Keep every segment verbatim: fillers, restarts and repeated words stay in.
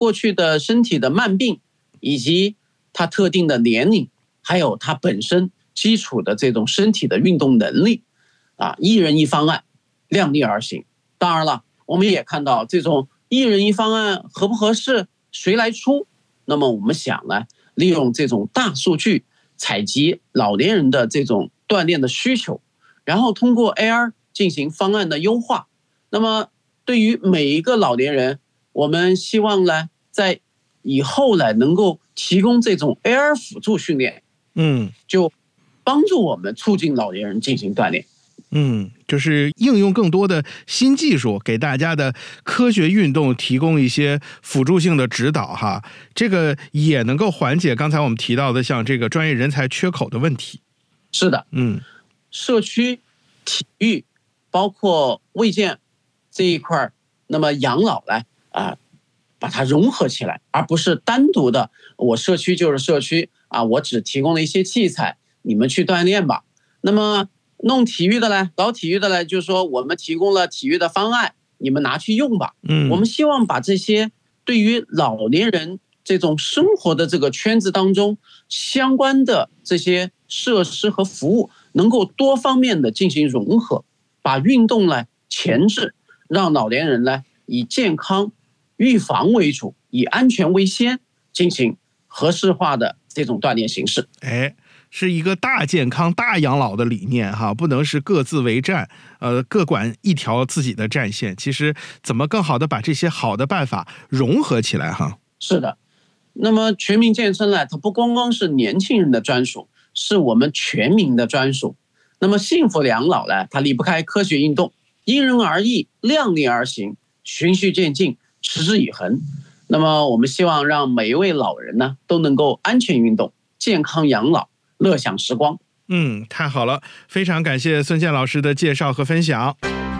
过去的身体的慢病，以及他特定的年龄，还有他本身基础的这种身体的运动能力啊，一人一方案，量力而行。当然了，我们也看到这种一人一方案合不合适，谁来出？那么我们想呢，利用这种大数据采集老年人的这种锻炼的需求，然后通过 A R 进行方案的优化。那么对于每一个老年人，我们希望呢，在以后呢能够提供这种 A R 辅助训练， 嗯， 就帮助我们促进老年人进行锻炼。 嗯，就是应用更多的新技术，给大家的科学运动提供一些辅助性的指导哈，这个也能够缓解刚才我们提到的像这个专业人才缺口的问题。 是的， 嗯， 社区体育包括卫健这一块，那么养老呢啊，把它融合起来，而不是单独的我社区就是社区啊，我只提供了一些器材，你们去锻炼吧。那么弄体育的呢，搞体育的呢，就是说我们提供了体育的方案，你们拿去用吧。 嗯， 我们希望把这些对于老年人这种生活的这个圈子当中相关的这些设施和服务，能够多方面的进行融合，把运动呢前置，让老年人呢以健康预防为主，以安全为先，进行合适化的这种锻炼形式。 哎，是一个大健康大养老的理念哈，不能是各自为战，呃，各管一条自己的战线。其实怎么更好的把这些好的办法融合起来哈？ 是的，那么全民健身呢，它不光光是年轻人的专属，是我们全民的专属。那么幸福养老呢，它离不开科学运动，因人而异，量力而行，循序渐进，持之以恒。那么我们希望让每一位老人呢，都能够安全运动，健康养老，乐享时光。 嗯，太好了，非常感谢孙健老师的介绍和分享。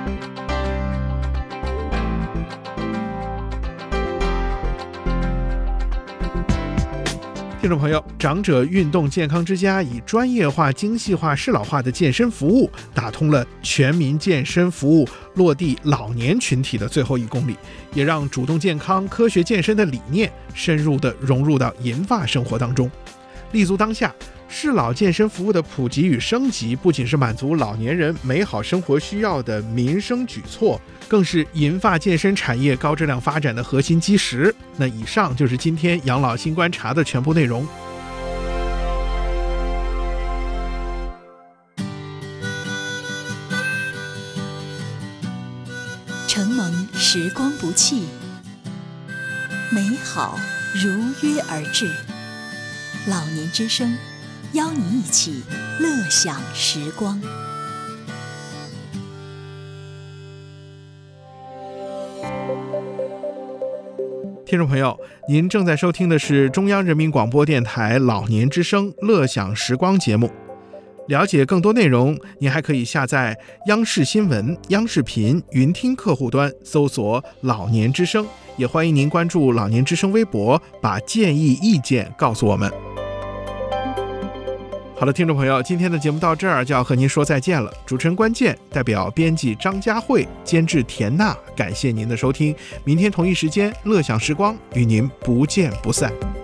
听众朋友，长者运动健康之家以专业化、精细化、适老化的健身服务，打通了全民健身服务落地老年群体的最后一公里，也让主动健康、科学健身的理念深入地融入到银发生活当中。立足当下，适老健身服务的普及与升级，不仅是满足老年人美好生活需要的民生举措，更是银发健身产业高质量发展的核心基石。那以上就是今天养老新观察的全部内容。 承蒙时光不弃，美好如约而至。老年之声，邀您一起乐享时光。 听众朋友，您正在收听的是中央人民广播电台老年之声乐享时光节目。了解更多内容，您还可以下载央视新闻、央视频云听客户端，搜索老年之声。也欢迎您关注老年之声微博，把建议意见告诉我们。好了，听众朋友，今天的节目到这儿就要和您说再见了。主持人关键，代表编辑张佳慧，监制田娜，感谢您的收听。明天同一时间，乐享时光与您不见不散。